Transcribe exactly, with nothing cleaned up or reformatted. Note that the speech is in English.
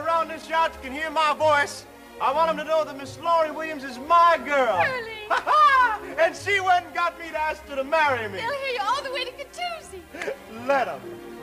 around this yacht can hear my voice, I want them to know that Miss Laurie Williams is my girl. Curly. And she went and got me to ask her to marry me. They'll hear you all the way to Catoozy. Let them.